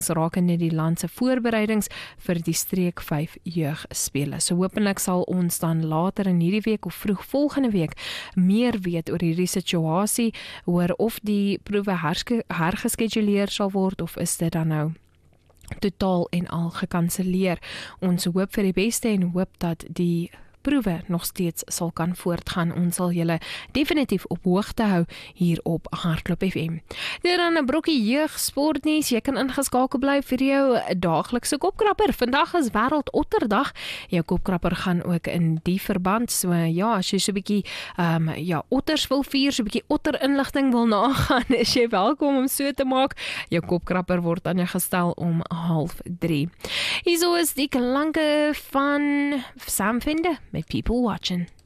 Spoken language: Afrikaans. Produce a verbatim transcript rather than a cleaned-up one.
rakende die land se voorbereidings vir die streek vyf jeugspele. So hopelik sal ons dan later in hierdie week of vroeg volgende week meer weet oor hierdie situasie, oor of die proewe herske, hergeskeduleer sal word of is dit dan nou totaal en al gekanselleer. Ons hoop vir die beste en hoop dat die proewe nog steeds sal kan voortgaan. Ons sal julle definitief op hoogte hou hier op Hardloop F M. Dit dan 'n brokkie jeugsportnuus. Jy kan ingeskakel bly vir jou daaglikse kopkrapper. Vandag is wêreld otterdag. Jou kopkrapper gaan ook in die verband. So ja, as jy so 'n bietjie um, ja, otters wil vier, so 'n bietjie otter inligting wil nagaan, is jy welkom om so te maak. Jou kopkrapper word aan jou gestel om half drie. Hierso is die klanke van Sam Vender met People Watching.